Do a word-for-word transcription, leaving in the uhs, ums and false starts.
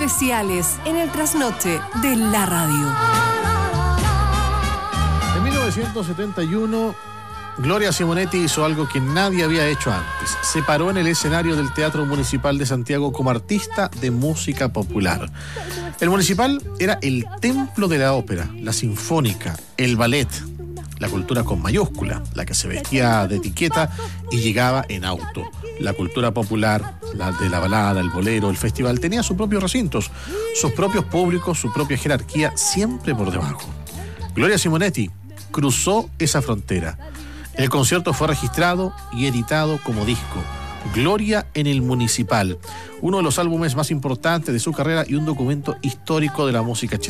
especiales en el trasnoche de la radio. En mil novecientos setenta y uno, Gloria Simonetti hizo algo que nadie había hecho antes. Se paró en el escenario del Teatro Municipal de Santiago como artista de música popular. El Municipal era el templo de la ópera, la sinfónica, el ballet, la cultura con mayúscula, la que se vestía de etiqueta y llegaba en auto. La cultura popular, la de la balada, el bolero, el festival, tenía sus propios recintos, sus propios públicos, su propia jerarquía, siempre por debajo. Gloria Simonetti cruzó esa frontera. El concierto fue registrado y editado como disco. Gloria en el Municipal, uno de los álbumes más importantes de su carrera y un documento histórico de la música chilena.